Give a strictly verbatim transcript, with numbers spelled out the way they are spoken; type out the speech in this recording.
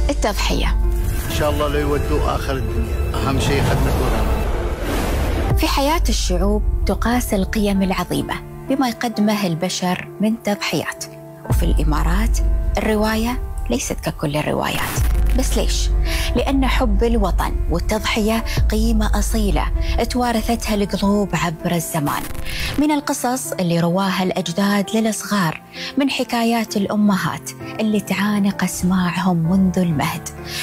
التضحية. إن شاء الله لا يودوا آخر الدنيا، أهم شيء خدمة الوطن. في حياة الشعوب تقاس القيم العظيمة بما يقدمه البشر من تضحيات، وفي الإمارات الرواية ليست ككل الروايات. بس ليش؟ لأن حب الوطن والتضحية قيمة أصيلة توارثتها القلوب عبر الزمان، من القصص اللي رواها الأجداد للصغار، من حكايات الأمهات اللي تعانق أسماعهم منذ المهد،